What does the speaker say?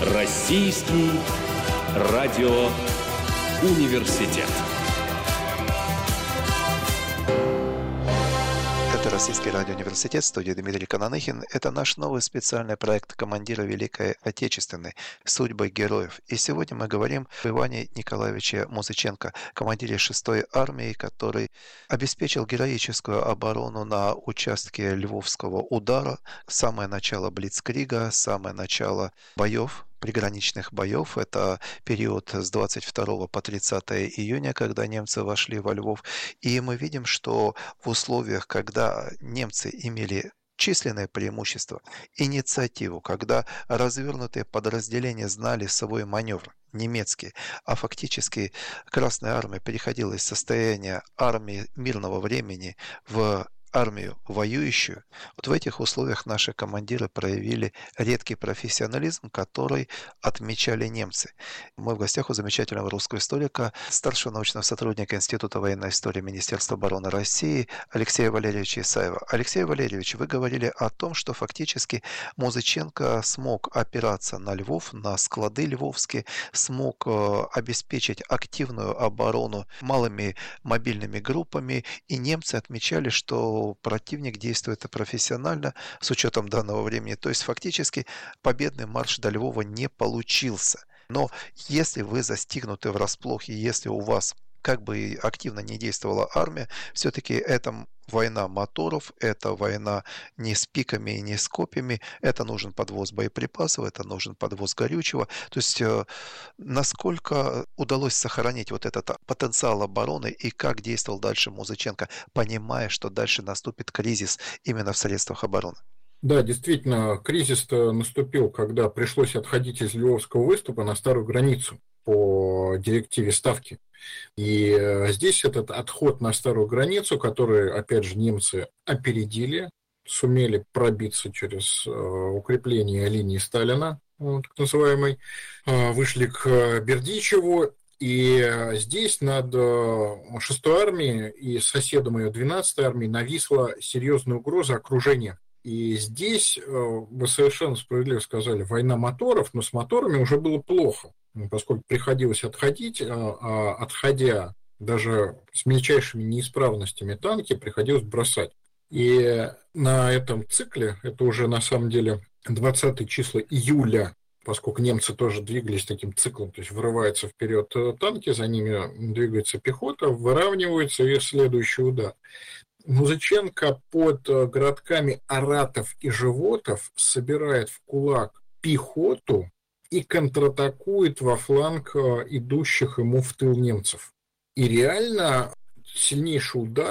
Российский радиоуниверситет. Это Российский радиоуниверситет, студия Дмитрий Кананыхин. Это наш новый специальный проект «Командиры Великой Отечественной. Судьбы героев». И сегодня мы говорим о Иване Николаевиче Музыченко, командире 6-й армии, который обеспечил героическую оборону на участке Львовского удара, самое начало Блицкрига, самое начало боев, приграничных боев. Это период с 22 по 30 июня, когда немцы вошли во Львов. И мы видим, что в условиях, когда немцы имели численное преимущество, инициативу, когда развернутые подразделения знали свой маневр, немецкие, а фактически Красная Армия переходила из состояния армии мирного времени в армию воюющую. Вот в этих условиях наши командиры проявили редкий профессионализм, который отмечали немцы. Мы в гостях у замечательного русского историка, старшего научного сотрудника Института военной истории Министерства обороны России Алексея Валерьевича Исаева. Алексей Валерьевич, вы говорили о том, что фактически Музыченко смог опираться на Львов, на склады львовские, смог обеспечить активную оборону малыми мобильными группами, и немцы отмечали, что противник действует профессионально с учетом данного времени. То есть фактически победный марш до Львова не получился. Но если вы застигнуты врасплох, и если у вас как бы активно не действовала армия, все-таки это война моторов, это война не с пиками и не с копьями, это нужен подвоз боеприпасов, это нужен подвоз горючего. То есть насколько удалось сохранить вот этот потенциал обороны и как действовал дальше Музыченко, понимая, что дальше наступит кризис именно в средствах обороны? Да, действительно, кризис-то наступил, когда пришлось отходить из Львовского выступа на старую границу по директиве Ставки. И здесь этот отход на старую границу, который, опять же, немцы опередили, сумели пробиться через укрепление линии Сталина, так называемой, вышли к Бердичеву, и здесь над 6-й армией и соседом ее 12-й армией нависла серьезная угроза окружения. И здесь, вы совершенно справедливо сказали, война моторов, но с моторами уже было плохо, поскольку приходилось отходить, а отходя даже с мельчайшими неисправностями танки, приходилось бросать. И на этом цикле, это уже на самом деле 20 числа июля, поскольку немцы тоже двигались таким циклом, то есть вырываются вперед танки, за ними двигается пехота, выравниваются и следующий удар. Музыченко под городками Аратов и Животов собирает в кулак пехоту и контратакует во фланг идущих ему в тыл немцев. И реально сильнейший удар